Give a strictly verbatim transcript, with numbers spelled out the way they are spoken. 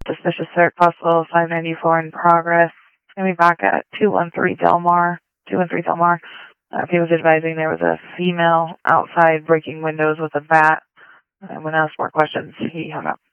Suspicious search, possible five ninety-four in progress. It's going to be back at two one three Del Mar. two one three Del Mar. Uh, he was advising there was a female outside breaking windows with a bat. And when asked more questions, he hung up.